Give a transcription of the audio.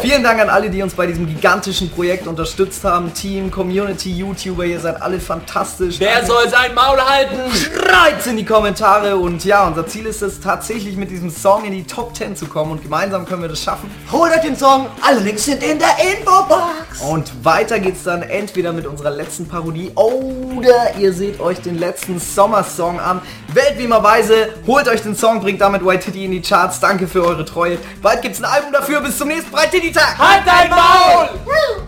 Vielen Dank an alle, die uns bei diesem gigantischen Projekt unterstützt haben. Team, Community, YouTuber, ihr seid alle fantastisch. Wer soll sein Maul halten? Schreit's in die Kommentare. Und ja, unser Ziel ist es tatsächlich mit diesem Song in die Top 10 zu kommen. Und gemeinsam können wir das schaffen. Holt euch den Song, alle Links sind in der Infobox. Und weiter geht's dann entweder mit unserer letzten Parodie oder ihr seht euch den letzten Sommersong an. Weltbeamerweise, holt euch den Song, bringt damit White Titty in die Charts. Danke für eure Treue. Bald gibt's ein Album dafür. Bis zum nächsten Breite-Titty-Tag. Halt dein Maul!